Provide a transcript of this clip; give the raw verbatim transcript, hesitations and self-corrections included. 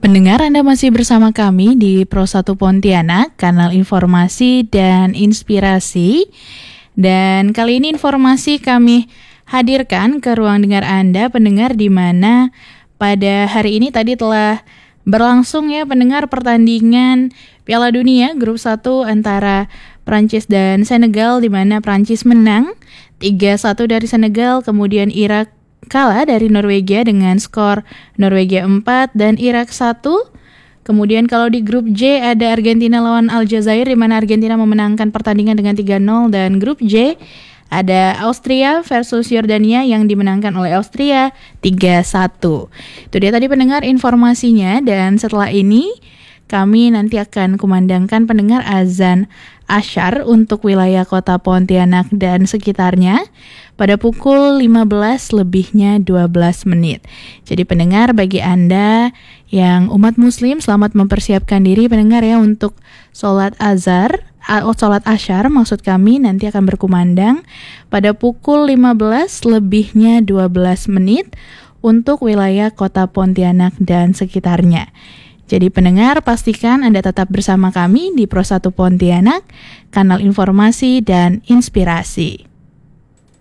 Pendengar, Anda masih bersama kami di Pro satu Pontianak, kanal informasi dan inspirasi. Dan kali ini informasi kami hadirkan ke ruang dengar Anda, pendengar, di mana pada hari ini tadi telah berlangsung ya pendengar pertandingan Piala Dunia Grup satu antara Prancis dan Senegal, di mana Prancis menang tiga satu dari Senegal, kemudian Irak kalah dari Norwegia dengan skor Norwegia empat dan Irak satu. Kemudian kalau di grup J ada Argentina lawan Aljazair, di mana Argentina memenangkan pertandingan dengan tiga nol, dan grup J ada Austria versus Yordania yang dimenangkan oleh Austria tiga satu. Itu dia tadi pendengar informasinya, dan setelah ini kami nanti akan kumandangkan pendengar azan Asyar untuk wilayah kota Pontianak dan sekitarnya pada pukul lima belas lebihnya dua belas menit. Jadi pendengar, bagi Anda yang umat muslim, selamat mempersiapkan diri pendengar ya untuk sholat azhar, oh, sholat asyar maksud kami, nanti akan berkumandang pada pukul lima belas lebihnya dua belas menit untuk wilayah kota Pontianak dan sekitarnya. Jadi pendengar, pastikan Anda tetap bersama kami di Pro satu Pontianak, kanal informasi dan inspirasi.